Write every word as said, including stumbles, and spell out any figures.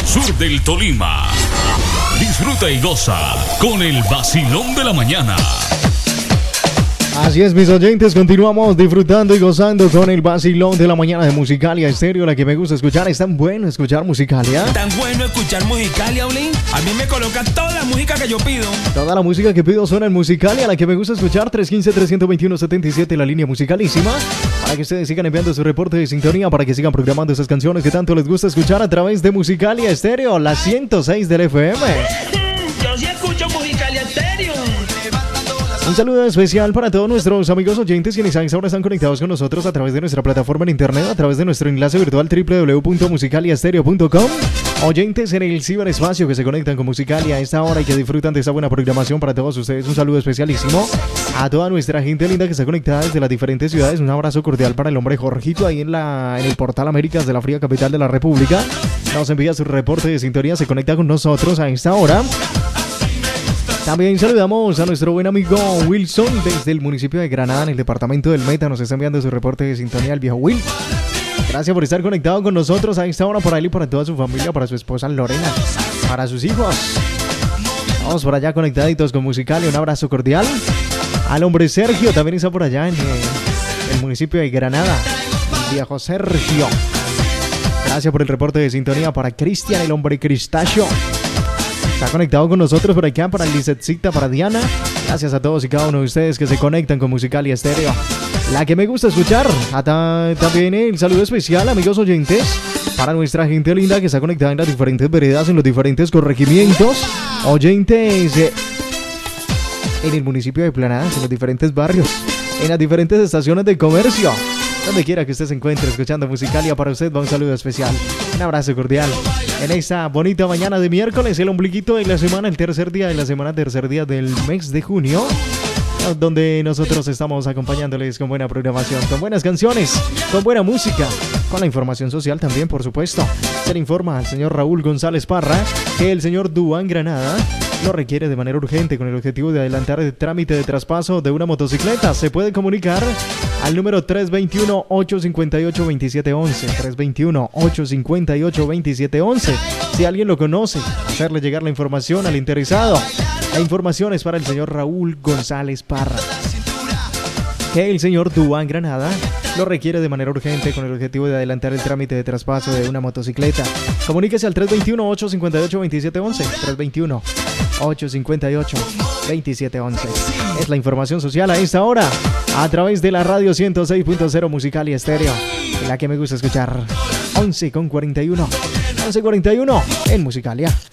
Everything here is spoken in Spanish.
sur del Tolima. Disfruta y goza con el vacilón de la mañana. Así es, mis oyentes, continuamos disfrutando y gozando con el vacilón de la mañana de Musicalia Estéreo. La que me gusta escuchar, es tan bueno escuchar Musicalia. Tan bueno escuchar Musicalia, Olin. A mí me coloca toda la música que yo pido. Toda la música que pido suena en Musicalia. La que me gusta escuchar, tres uno cinco, tres dos uno, siete siete, la línea musicalísima. Para que ustedes sigan enviando su reporte de sintonía, para que sigan programando esas canciones que tanto les gusta escuchar a través de Musicalia Estéreo, la ciento seis del F M. Yo sí escucho Musicalia Estéreo. Un saludo especial para todos nuestros amigos oyentes quienes ahora están conectados con nosotros a través de nuestra plataforma en internet, a través de nuestro enlace virtual doble u doble u doble u punto musicaliastereo punto com. Oyentes en el ciberespacio que se conectan con Musicalia a esta hora y que disfrutan de esta buena programación para todos ustedes. Un saludo especialísimo a toda nuestra gente linda que está conectada desde las diferentes ciudades. Un abrazo cordial para el hombre Jorgito ahí en, la, en el portal Américas de la fría capital de la República. Nos envía su reporte de sintonía, se conecta con nosotros a esta hora. También saludamos a nuestro buen amigo Wilson desde el municipio de Granada, en el departamento del Meta. Nos está enviando su reporte de sintonía, el viejo Will. Gracias por estar conectado con nosotros a esta hora, para él y para toda su familia, para su esposa Lorena, para sus hijos. Vamos por allá conectaditos con Musicalia. Un abrazo cordial al hombre Sergio, también está por allá en el, el municipio de Granada, el viejo Sergio. Gracias por el reporte de sintonía para Cristian, el hombre Cristacho. Está conectado con nosotros por acá, para Lizetcita, para Diana. Gracias a todos y cada uno de ustedes que se conectan con Musicalia Estéreo. La que me gusta escuchar. Hasta también el saludo especial, amigos oyentes, para nuestra gente linda que está conectada en las diferentes veredas, en los diferentes corregimientos. Oyentes eh, en el municipio de Planadas, en los diferentes barrios, en las diferentes estaciones de comercio. Donde quiera que usted se encuentre escuchando Musicalia, para usted va un saludo especial. Un abrazo cordial. En esta bonita mañana de miércoles, el ombliguito de la semana, el tercer día de la semana, tercer día del mes de junio, donde nosotros estamos acompañándoles con buena programación, con buenas canciones, con buena música, con la información social también, por supuesto. Se le informa al señor Raúl González Parra que el señor Duan Granada lo requiere de manera urgente con el objetivo de adelantar el trámite de traspaso de una motocicleta. Se puede comunicar al número tres dos uno, ocho cinco ocho, dos siete uno uno, tres dos uno, ocho cinco ocho, dos siete uno uno. Si alguien lo conoce, hacerle llegar la información al interesado. La información es para el señor Raúl González Parra, que el señor Duan Granada lo requiere de manera urgente con el objetivo de adelantar el trámite de traspaso de una motocicleta. Comuníquese al tres dos uno, ocho cinco ocho, dos siete uno uno, tres dos uno, ocho cinco ocho, dos siete uno uno. Es la información social a esta hora, a través de la radio ciento seis punto cero Musicalia Estéreo, la que me gusta escuchar. once con cuarenta y uno, once cuarenta y uno en Musicalia.